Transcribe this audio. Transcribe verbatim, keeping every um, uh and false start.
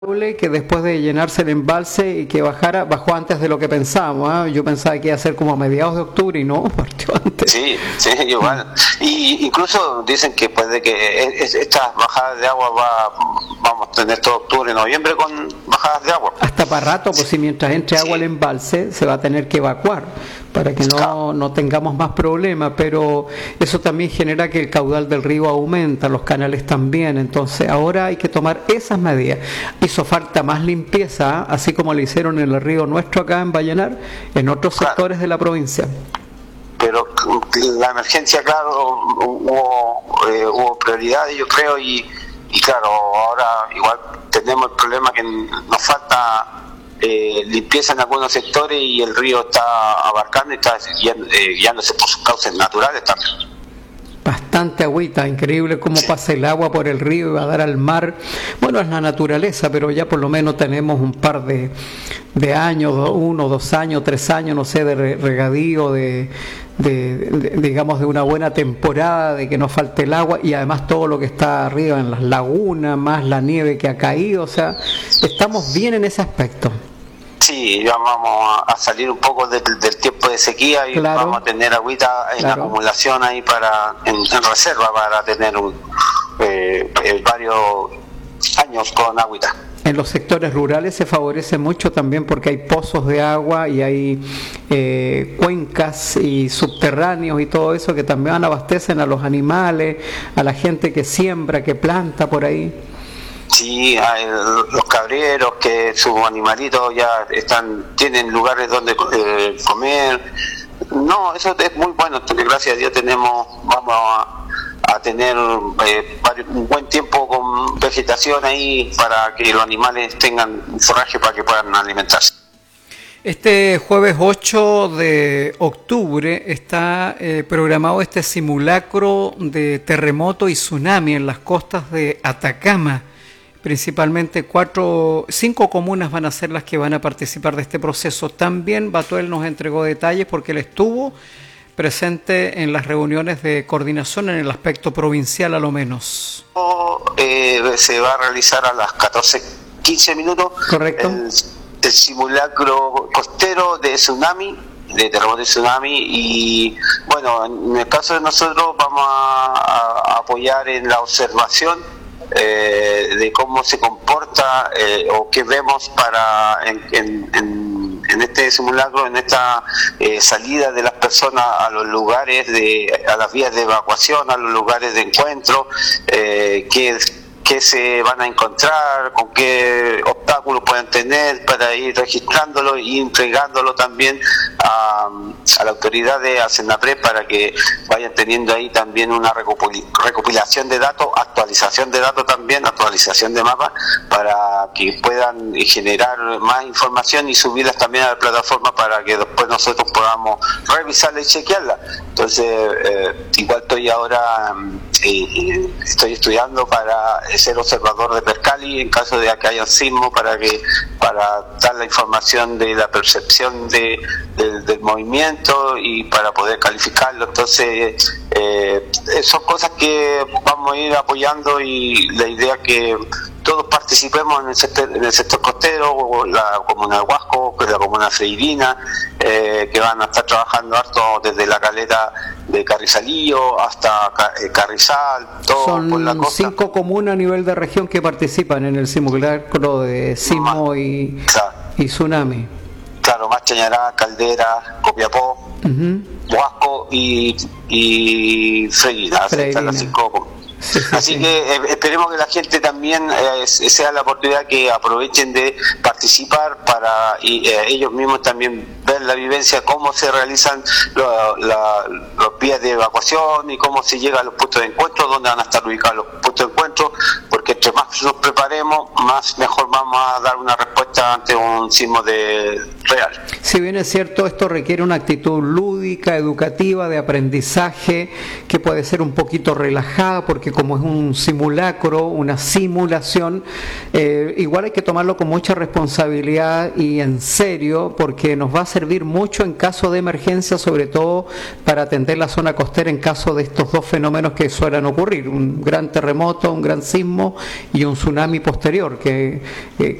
que después de llenarse el embalse y que bajara, bajó antes de lo que pensábamos, ¿eh? Yo pensaba que iba a ser como a mediados de octubre y no, partió antes. Sí, sí, igual. Y incluso dicen que puede que es, estas bajadas de agua va, vamos a tener todo octubre y noviembre con bajadas de agua. Hasta para rato, pues si mientras entre agua al embalse se va a tener que evacuar para que no, no tengamos más problemas, pero eso también genera que el caudal del río aumenta, los canales también, entonces ahora hay que tomar esas medidas. Hizo falta más limpieza, así como lo hicieron en el río nuestro acá en Vallenar, en otros claro. sectores de la provincia. Pero la emergencia, claro, hubo, eh, hubo prioridades, yo creo, y, y claro, ahora igual tenemos el problema que nos falta Eh, limpieza en algunos sectores y el río está abarcando y está eh, guiándose por sus cauces naturales también. Bastante agüita, increíble cómo sí. pasa el agua por el río y va a dar al mar. Bueno, es la naturaleza, pero ya por lo menos tenemos un par de, de años, uno, dos años, tres años, no sé, de regadío, de, de, de, digamos, de una buena temporada, de que no falte el agua y además todo lo que está arriba en las lagunas, más la nieve que ha caído, o sea, estamos bien en ese aspecto. Sí, ya vamos a salir un poco del, del tiempo de sequía y claro, vamos a tener agüita en claro. acumulación ahí para en, en reserva para tener un, eh, eh, varios años con agüita. En los sectores rurales se favorece mucho también porque hay pozos de agua y hay eh, cuencas y subterráneos y todo eso que también abastecen a los animales, a la gente que siembra, que planta por ahí. Sí, hay los cabreros que sus animalitos ya están tienen lugares donde eh, comer. No, eso es muy bueno. Gracias a Dios tenemos, vamos a, a tener eh, un buen tiempo con vegetación ahí para que los animales tengan forraje para que puedan alimentarse. Este jueves ocho de octubre está eh, programado este simulacro de terremoto y tsunami en las costas de Atacama. Principalmente cuatro, cinco comunas van a ser las que van a participar de este proceso. También Batuel nos entregó detalles porque él estuvo presente en las reuniones de coordinación en el aspecto provincial a lo menos. Eh, se va a realizar a las catorce quince minutos. Correcto. El, el simulacro costero de tsunami, de terremoto y tsunami, y bueno, en el caso de nosotros vamos a, a apoyar en la observación Eh, de cómo se comporta eh, o qué vemos para en, en, en, en este simulacro, en esta eh, salida de las personas a los lugares, de a las vías de evacuación, a los lugares de encuentro, eh, qué, qué se van a encontrar, con qué obstáculos pueden tener para ir registrándolo y entregándolo también a, a la autoridad de Senapred para que vayan teniendo ahí también una recopilación de datos, actualización de datos también, actualización de mapas para que puedan generar más información y subirlas también a la plataforma para que después nosotros podamos revisarla y chequearla. Entonces, eh, igual estoy ahora, eh, estoy estudiando para ser observador de Percali en caso de que haya sismo para que para dar la información de la percepción de, de, del movimiento y para poder calificarlo. Entonces eh, son cosas que vamos a ir apoyando y la idea es que todos participemos en el sector, en el sector costero, la comuna de Huasco, la comuna freirina, eh, que van a estar trabajando harto desde la caleta de Carrizalillo hasta Carrizal, todo Son por la costa. Cinco comunas a nivel de región que participan en el simulacro de sismo y, claro. y tsunami. Claro, más Chañará, Caldera, Copiapó, uh-huh. Huasco y, y Freirina, están las cinco. Sí, sí, Así sí. que eh, esperemos que la gente también eh, sea la oportunidad que aprovechen de participar para y, eh, ellos mismos también ver la vivencia, cómo se realizan lo, la, los vías de evacuación y cómo se llega a los puntos de encuentro, dónde van a estar ubicados los puntos de encuentro, porque entre más nos preparemos, más mejor vamos a dar una respuesta ante un sismo de real. Si bien es cierto, esto requiere una actitud lúdica, educativa, de aprendizaje, que puede ser un poquito relajada, porque porque como es un simulacro, una simulación, eh, igual hay que tomarlo con mucha responsabilidad y en serio, porque nos va a servir mucho en caso de emergencia, sobre todo para atender la zona costera en caso de estos dos fenómenos que suelen ocurrir, un gran terremoto, un gran sismo y un tsunami posterior, que, eh,